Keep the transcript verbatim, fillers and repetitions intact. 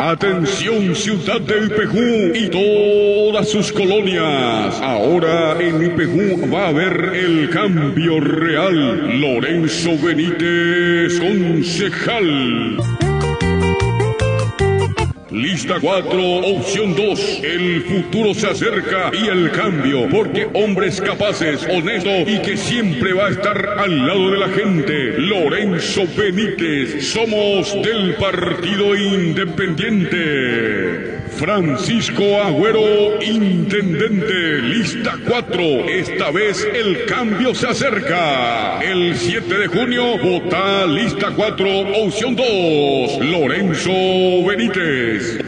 Atención, ciudad de Ipegú y todas sus colonias. Ahora en Ipegú va a haber el cambio real. Lorenzo Benítez, concejal. Lista cuatro, opción dos. El futuro se acerca y el cambio, porque hombres capaces, honestos y que siempre va a estar al lado de la gente. Lorenzo Benítez, somos del Partido Independiente. Francisco Agüero, intendente. Lista cuatro. Esta vez el cambio se acerca. El siete de junio, vota lista cuatro, opción dos. Lorenzo Benítez.